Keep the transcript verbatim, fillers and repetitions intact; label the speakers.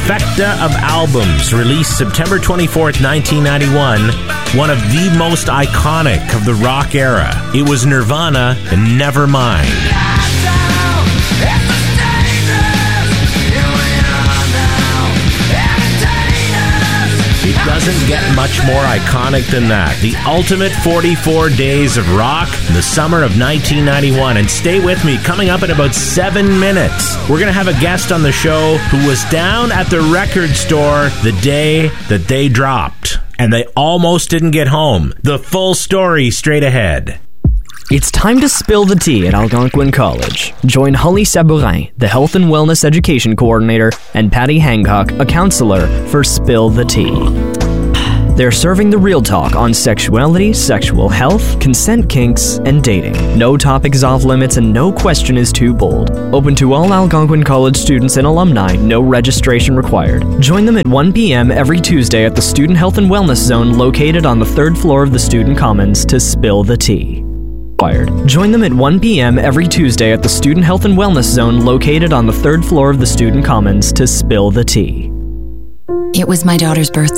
Speaker 1: trifecta of albums released September twenty-fourth, nineteen ninety-one, one of the most iconic of the rock era. It was Nirvana and Nevermind. It doesn't get much more iconic than that. The ultimate forty-four days of rock in the summer of nineteen ninety-one. And stay with me, coming up in about seven minutes, we're going to have a guest on the show who was down at the record store the day that they dropped. And they almost didn't get home. The full story straight ahead.
Speaker 2: It's time to spill the tea at Algonquin College. Join Holly Sabourin, the Health and Wellness Education Coordinator, and Patty Hancock, a counselor, for Spill the Tea. They're serving the real talk on sexuality, sexual health, consent kinks, and dating. No topics off limits and no question is too bold. Open to all Algonquin College students and alumni, no registration required. Join them at one p.m. every Tuesday at the Student Health and Wellness Zone located on the third floor of the Student Commons to spill the tea. Join them at one p.m. every Tuesday at the Student Health and Wellness Zone located on the third floor of the Student Commons to spill the tea.
Speaker 3: It was my daughter's birthday.